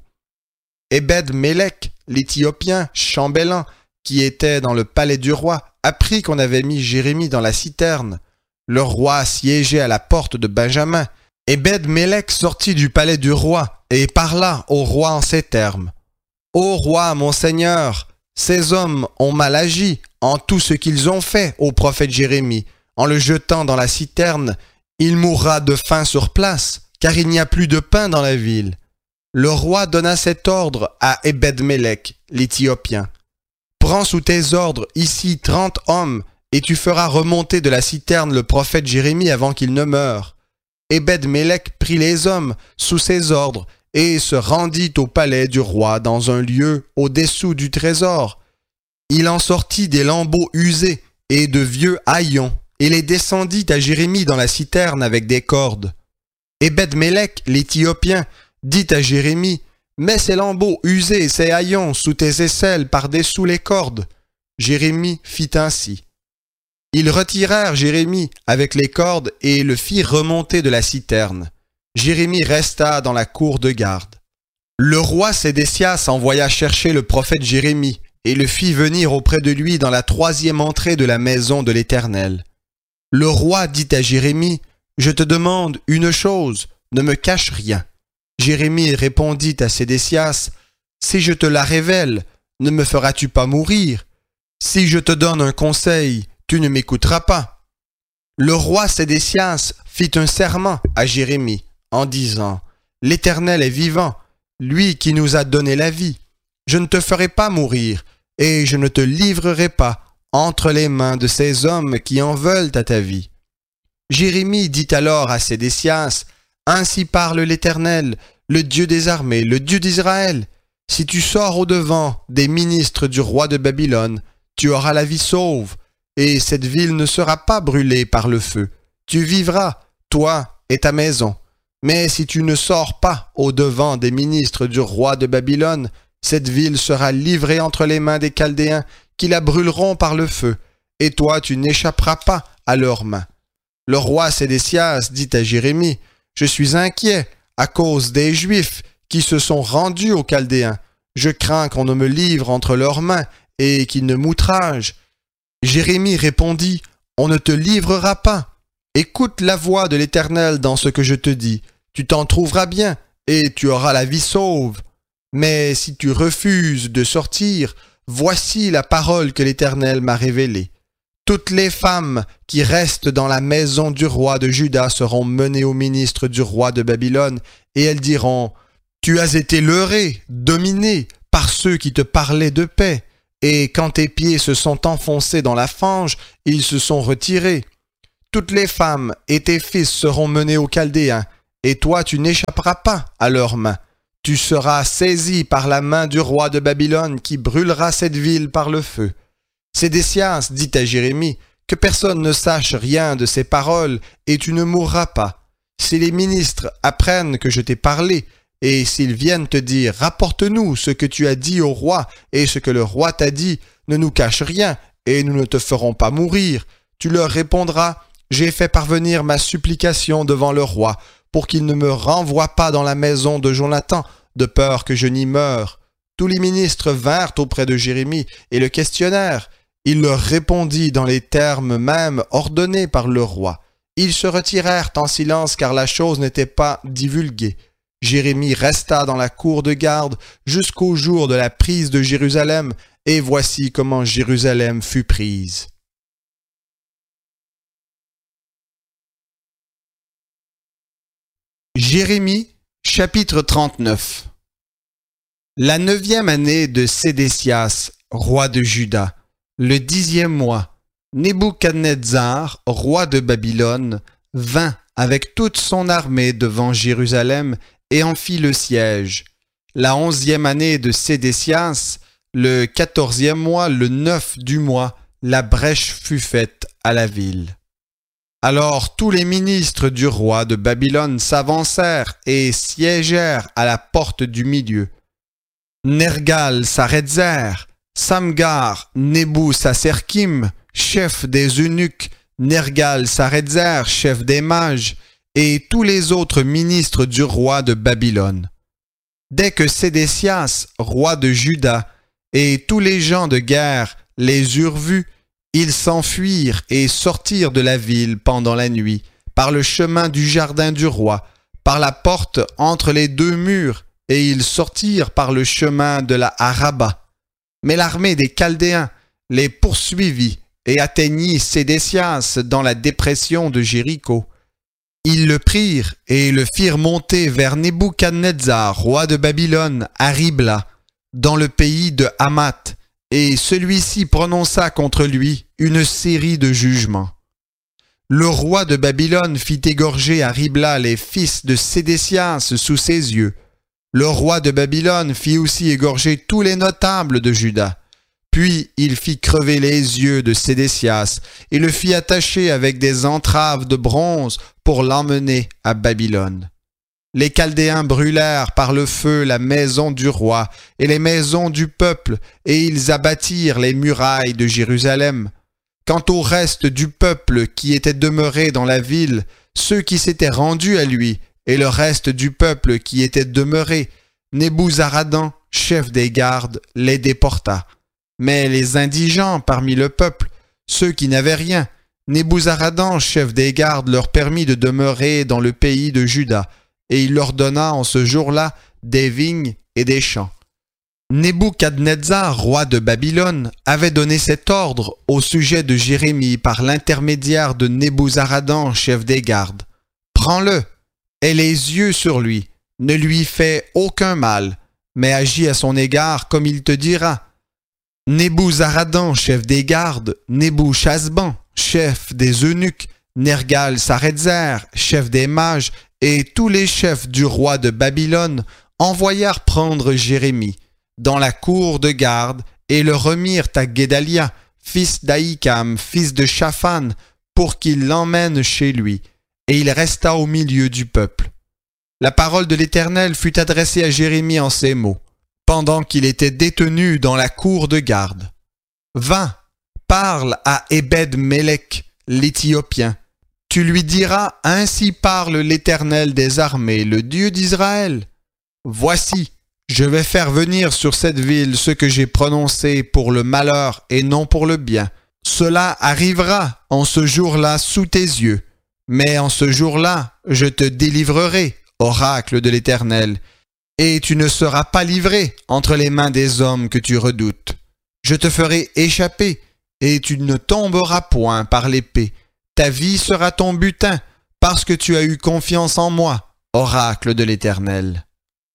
Ebed-Mélec, l'Éthiopien, chambellan, qui était dans le palais du roi, apprit qu'on avait mis Jérémie dans la citerne. Le roi siégeait à la porte de Benjamin. Ebed-Mélec sortit du palais du roi et parla au roi en ces termes. « Ô roi, mon seigneur, ces hommes ont mal agi en tout ce qu'ils ont fait au prophète Jérémie. En le jetant dans la citerne, il mourra de faim sur place, car il n'y a plus de pain dans la ville. » Le roi donna cet ordre à Ebed-Mélec, l'Éthiopien. « Prends sous tes ordres ici trente hommes, et tu feras remonter de la citerne le prophète Jérémie avant qu'il ne meure. » Ebed-Mélec prit les hommes sous ses ordres et se rendit au palais du roi dans un lieu au-dessous du trésor. Il en sortit des lambeaux usés et de vieux haillons et les descendit à Jérémie dans la citerne avec des cordes. Ebed-Mélec, l'Éthiopien, dit à Jérémie, « Mets ces lambeaux usés et ces haillons sous tes aisselles par-dessous les cordes. » Jérémie fit ainsi. Ils retirèrent Jérémie avec les cordes et le firent remonter de la citerne. Jérémie resta dans la cour de garde. Le roi Sédécias envoya chercher le prophète Jérémie et le fit venir auprès de lui dans la troisième entrée de la maison de l'Éternel. Le roi dit à Jérémie, « Je te demande une chose, ne me cache rien. » Jérémie répondit à Sédécias, « Si je te la révèle, ne me feras-tu pas mourir? Si je te donne un conseil, tu ne m'écouteras pas. » Le roi Sédécias fit un serment à Jérémie en disant, « L'Éternel est vivant, lui qui nous a donné la vie. Je ne te ferai pas mourir, et je ne te livrerai pas entre les mains de ces hommes qui en veulent à ta vie. » Jérémie dit alors à Sédécias, « Ainsi parle l'Éternel, le Dieu des armées, le Dieu d'Israël. Si tu sors au-devant des ministres du roi de Babylone, tu auras la vie sauve, et cette ville ne sera pas brûlée par le feu. Tu vivras, toi et ta maison. Mais si tu ne sors pas au-devant des ministres du roi de Babylone, cette ville sera livrée entre les mains des Chaldéens, qui la brûleront par le feu, et toi tu n'échapperas pas à leurs mains. » Le roi Sédécias dit à Jérémie, « Je suis inquiet à cause des Juifs qui se sont rendus aux Chaldéens. Je crains qu'on ne me livre entre leurs mains et qu'ils ne m'outragent. » Jérémie répondit, « On ne te livrera pas. Écoute la voix de l'Éternel dans ce que je te dis. Tu t'en trouveras bien et tu auras la vie sauve. Mais si tu refuses de sortir, voici la parole que l'Éternel m'a révélée. Toutes les femmes qui restent dans la maison du roi de Juda seront menées au ministre du roi de Babylone, et elles diront « Tu as été leurré, dominé par ceux qui te parlaient de paix, et quand tes pieds se sont enfoncés dans la fange, ils se sont retirés. Toutes les femmes et tes fils seront menés aux Chaldéens, et toi tu n'échapperas pas à leurs mains. Tu seras saisi par la main du roi de Babylone qui brûlera cette ville par le feu. » Sédécias dit à Jérémie que personne ne sache rien de ces paroles et tu ne mourras pas. Si les ministres apprennent que je t'ai parlé et s'ils viennent te dire « Rapporte-nous ce que tu as dit au roi et ce que le roi t'a dit, ne nous cache rien et nous ne te ferons pas mourir. » Tu leur répondras « J'ai fait parvenir ma supplication devant le roi pour qu'il ne me renvoie pas dans la maison de Jonathan de peur que je n'y meure. » Tous les ministres vinrent auprès de Jérémie et le questionnèrent. Il leur répondit dans les termes mêmes ordonnés par le roi. Ils se retirèrent en silence car la chose n'était pas divulguée. Jérémie resta dans la cour de garde jusqu'au jour de la prise de Jérusalem, et voici comment Jérusalem fut prise. Jérémie, chapitre trente-neuf. La neuvième année de Sédécias, roi de Juda, le dixième mois, Nebuchadnezzar, roi de Babylone, vint avec toute son armée devant Jérusalem et en fit le siège. La onzième année de Sédécias, le quatorzième mois, le neuf du mois, la brèche fut faite à la ville. Alors tous les ministres du roi de Babylone s'avancèrent et siégèrent à la porte du milieu. Nergal-Sarezer, Samgar, Nebou-Saserkim, chef des eunuques, Nergal-Sarezer, chef des mages, et tous les autres ministres du roi de Babylone. Dès que Sédécias, roi de Juda, et tous les gens de guerre les eurent vus, ils s'enfuirent et sortirent de la ville pendant la nuit, par le chemin du jardin du roi, par la porte entre les deux murs, et ils sortirent par le chemin de la Araba. Mais l'armée des Chaldéens les poursuivit et atteignit Sédécias dans la dépression de Jéricho. Ils le prirent et le firent monter vers Nebuchadnezzar, roi de Babylone, à Ribla, dans le pays de Hamath, et celui-ci prononça contre lui une série de jugements. Le roi de Babylone fit égorger à Ribla les fils de Sédécias sous ses yeux. Le roi de Babylone fit aussi égorger tous les notables de Juda. Puis il fit crever les yeux de Sédécias et le fit attacher avec des entraves de bronze pour l'emmener à Babylone. Les Chaldéens brûlèrent par le feu la maison du roi et les maisons du peuple, et ils abattirent les murailles de Jérusalem. Quant au reste du peuple qui était demeuré dans la ville, ceux qui s'étaient rendus à lui, et le reste du peuple qui était demeuré, Nebuzaradan, chef des gardes, les déporta. Mais les indigents parmi le peuple, ceux qui n'avaient rien, Nebuzaradan, chef des gardes, leur permit de demeurer dans le pays de Juda, et il leur donna en ce jour-là des vignes et des champs. Nebuchadnezzar, roi de Babylone, avait donné cet ordre au sujet de Jérémie par l'intermédiaire de Nebuzaradan, chef des gardes. « Prends-le, aie les yeux sur lui, ne lui fais aucun mal, mais agis à son égard comme il te dira. » Nebuzaradan, chef des gardes, Nebuchasban, chef des eunuques, Nergal-Sarezer, chef des mages, et tous les chefs du roi de Babylone envoyèrent prendre Jérémie dans la cour de garde et le remirent à Guédalia, fils d'Ahikam, fils de Shaphan, pour qu'il l'emmène chez lui, et il resta au milieu du peuple. La parole de l'Éternel fut adressée à Jérémie en ces mots, pendant qu'il était détenu dans la cour de garde. « Va, parle à Ebed-Mélec, l'Éthiopien. Tu lui diras, ainsi parle l'Éternel des armées, le Dieu d'Israël. Voici, je vais faire venir sur cette ville ce que j'ai prononcé pour le malheur et non pour le bien. Cela arrivera en ce jour-là sous tes yeux. Mais en ce jour-là, je te délivrerai, oracle de l'Éternel, et tu ne seras pas livré entre les mains des hommes que tu redoutes. Je te ferai échapper, et tu ne tomberas point par l'épée. Ta vie sera ton butin, parce que tu as eu confiance en moi, oracle de l'Éternel.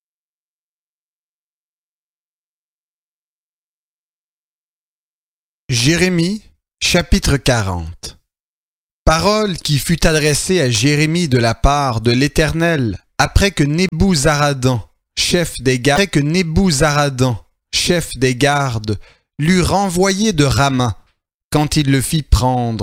Jérémie, chapitre quarante. Parole qui fut adressée à Jérémie de la part de l'Éternel après que Nebuzaradan, chef des gardes, après que Nebuzaradan, chef des gardes, l'eut renvoyé de Rama, quand il le fit prendre